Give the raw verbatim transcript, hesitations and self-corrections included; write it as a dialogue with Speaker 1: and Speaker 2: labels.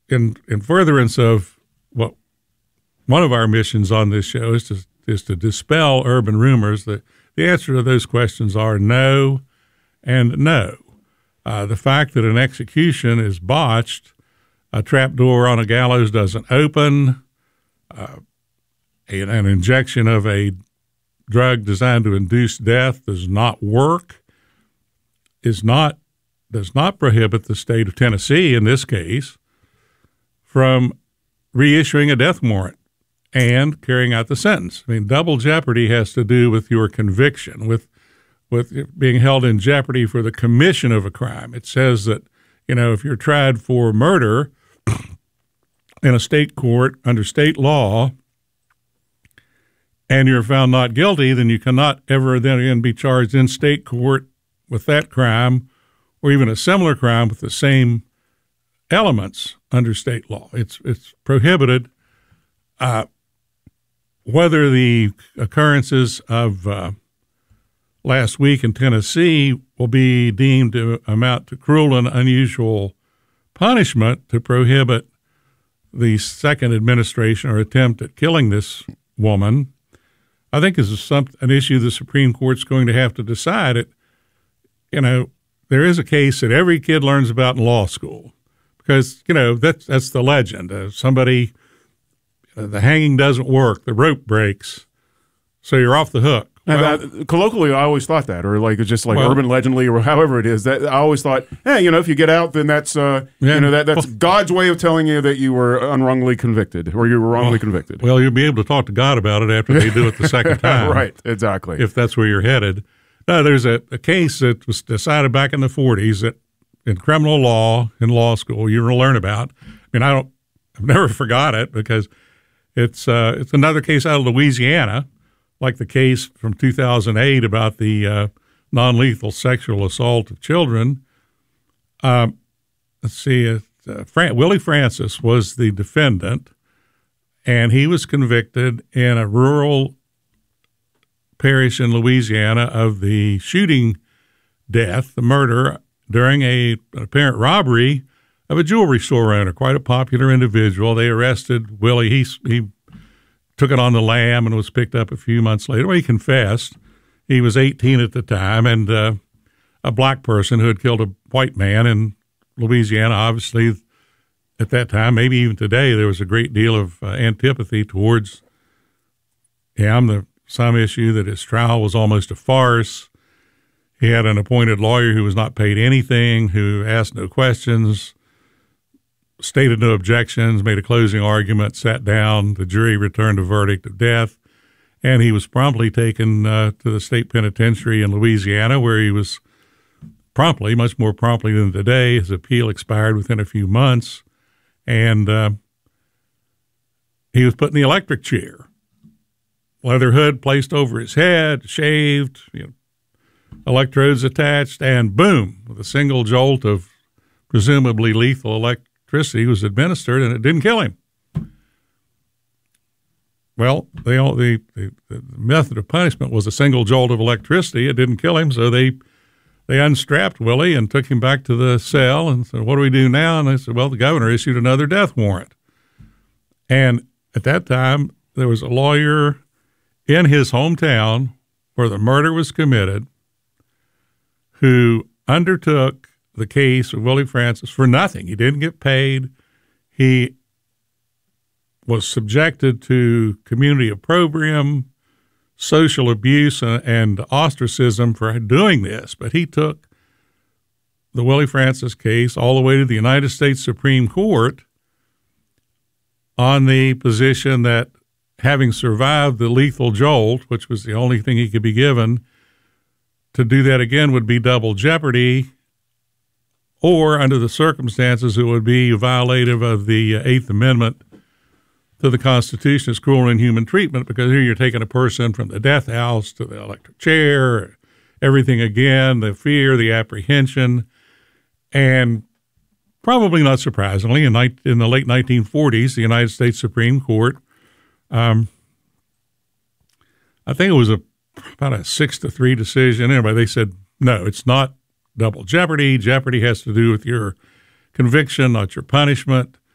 Speaker 1: in in furtherance of what one of our missions on this show is to is to dispel urban rumors, the the answer to those questions are no and no. Uh, the fact that an execution is botched, a trapdoor on a gallows doesn't open, uh, an, an injection of a drug designed to induce death does not work, is not does not prohibit the state of Tennessee, in this case, from reissuing a death warrant and carrying out the sentence. I mean, double jeopardy has to do with your conviction, with with being held in jeopardy for the commission of a crime. It says that, you know, if you're tried for murder in a state court under state law and you're found not guilty, then you cannot ever then again be charged in state court with that crime or even a similar crime with the same elements under state law. It's it's prohibited. Uh, whether the occurrences of uh, last week in Tennessee will be deemed to amount to cruel and unusual punishment to prohibit the second administration or attempt at killing this woman, I think is some, an issue the Supreme Court's going to have to decide. It, you know, there is a case that every kid learns about in law school because, you know, that's, that's the legend. Uh, somebody, uh, the hanging doesn't work, the rope breaks, so you're off the hook.
Speaker 2: Well, that, colloquially, I always thought that, or like it's just like
Speaker 1: well,
Speaker 2: urban legendly, or however it is. That I always thought, hey, you know, if you get out, then that's uh,
Speaker 1: yeah.
Speaker 2: you know that that's
Speaker 1: well,
Speaker 2: God's way of telling you that you were unwrongly convicted, or you were wrongly
Speaker 1: well,
Speaker 2: convicted.
Speaker 1: Well, you'll be able to talk to God about it after they do it the second time,
Speaker 2: right? Exactly.
Speaker 1: If that's where you're headed. No, there's a, a case that was decided back in the forties that in criminal law in law school you will learn about. I mean, I don't, I've never forgot it because it's uh, it's another case out of Louisiana. Like the case from two thousand eight about the uh, non-lethal sexual assault of children. Um, let's see, uh, Fran- Willie Francis was the defendant, and he was convicted in a rural parish in Louisiana of the shooting death, the murder, during a, an apparent robbery of a jewelry store owner, quite a popular individual. They arrested Willie. He, he took it on the lam and was picked up a few months later. Well, he confessed. He was eighteen at the time, and uh, a black person who had killed a white man in Louisiana. Obviously, at that time, maybe even today, there was a great deal of uh, antipathy towards him. The, some issue that his trial was almost a farce. He had an appointed lawyer who was not paid anything, who asked no questions, stated no objections, made a closing argument, sat down. The jury returned a verdict of death, and he was promptly taken uh, to the state penitentiary in Louisiana, where he was promptly, much more promptly than today. His appeal expired within a few months, and uh, he was put in the electric chair. Leather hood placed over his head, shaved, you know, electrodes attached, and boom, with a single jolt of presumably lethal electricity, Electricity was administered, and it didn't kill him. Well, they all, the, the the method of punishment was a single jolt of electricity. It didn't kill him, so they they unstrapped Willie and took him back to the cell and said, "What do we do now?" And they said, "Well, the governor issued another death warrant." And at that time, there was a lawyer in his hometown where the murder was committed who undertook the case of Willie Francis for nothing. He didn't get paid. He was subjected to community opprobrium, social abuse, uh, and ostracism for doing this. But he took the Willie Francis case all the way to the United States Supreme Court on the position that having survived the lethal jolt, which was the only thing he could be given, to do that again would be double jeopardy, or under the circumstances, it would be violative of the Eighth Amendment to the Constitution as cruel and inhuman treatment, because here you're taking a person from the death house to the electric chair, everything again, the fear, the apprehension. And probably not surprisingly, in, in the late nineteen forties, the United States Supreme Court, um, I think it was a, about a six to three decision. Anyway, they said, no, it's not double jeopardy. Jeopardy has to do with your conviction, not your punishment.